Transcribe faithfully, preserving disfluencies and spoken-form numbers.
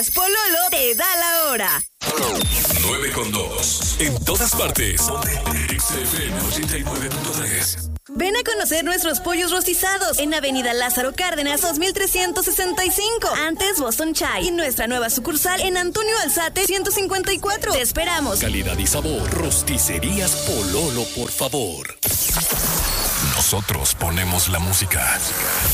Pololo te da la hora. nueve con dos. En todas partes. X F M ochenta y nueve punto tres. Ven a conocer nuestros pollos rostizados en Avenida Lázaro Cárdenas dos mil trescientos sesenta y cinco, antes Boston Chai, y nuestra nueva sucursal en Antonio Alzate ciento cincuenta y cuatro. Te esperamos. Calidad y sabor. Rosticerías Pololo, por favor. Nosotros ponemos la música.